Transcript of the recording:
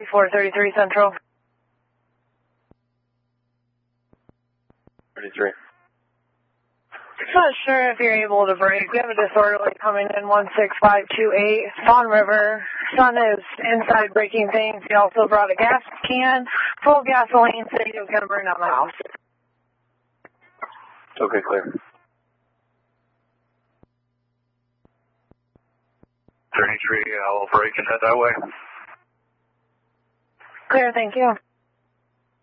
433 Central. 33. Not sure if you're able to brake. We have a disorderly coming in 16528 Fawn River. Son is inside braking things. He also brought a gas can full of gasoline, said he was going to burn down the house. Okay, clear. 33, I'll brake and head that way. Clear, thank you.